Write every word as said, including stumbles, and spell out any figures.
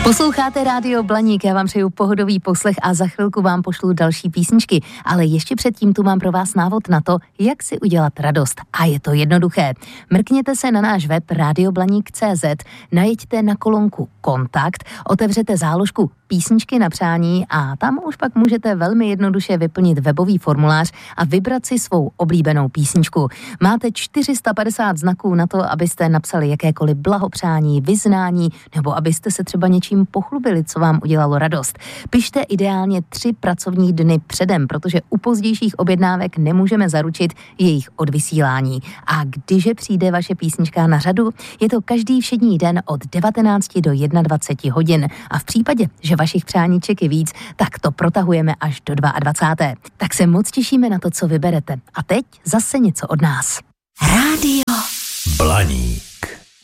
Posloucháte Rádio Blaník, já vám přeju pohodový poslech a za chvilku vám pošlu další písničky, ale ještě předtím tu mám pro vás návod na to, jak si udělat radost. A je to jednoduché. Mrkněte se na náš web radioblaník tečka cé zet, najeďte na kolonku Kontakt, otevřete záložku Písničky na přání a tam už pak můžete velmi jednoduše vyplnit webový formulář a vybrat si svou oblíbenou písničku. Máte čtyři sta padesát znaků na to, abyste napsali jakékoliv blahopřání, vyznání nebo abyste se třeba něčím pochlubili, co vám udělalo radost. Pište ideálně tři pracovní dny předem, protože u pozdějších objednávek nemůžeme zaručit jejich odvysílání. A kdyže přijde vaše písnička na řadu, je to každý všední den od devatenácti do dvaceti jedna hodin. A v případě, že vašich přáníček je víc, tak to protahujeme až do dvacátého druhého Tak se moc těšíme na to, co vyberete. A teď zase něco od nás. Rádio Blaník.